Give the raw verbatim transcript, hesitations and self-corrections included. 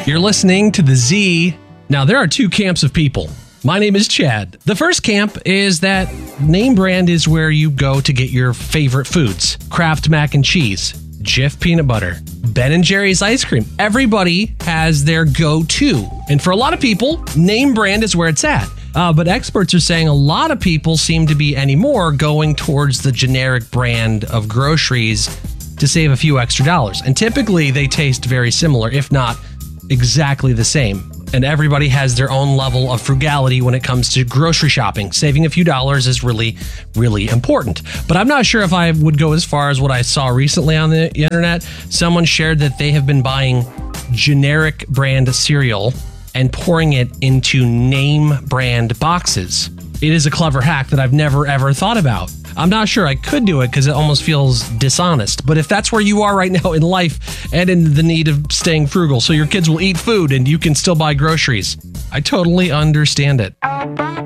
You're listening to The Z. Now, there are two camps of people. My name is Chad. The first camp is that name brand is where you go to get your favorite foods. Kraft mac and cheese, Jif peanut butter, Ben and Jerry's ice cream. Everybody has their go-to. And for a lot of people, name brand is where it's at. Uh, but experts are saying a lot of people seem to be anymore going towards the generic brand of groceries to save a few extra dollars. And typically they taste very similar, if not exactly the same. And everybody has their own level of frugality when it comes to grocery shopping. Saving a few dollars is really, really important. But I'm not sure if I would go as far as what I saw recently on the internet. Someone shared that they have been buying generic brand cereal and pouring it into name brand boxes. It is a clever hack that I've never ever thought about. I'm not sure I could do it because it almost feels dishonest. But if that's where you are right now in life and in the need of staying frugal so your kids will eat food and you can still buy groceries, I totally understand it.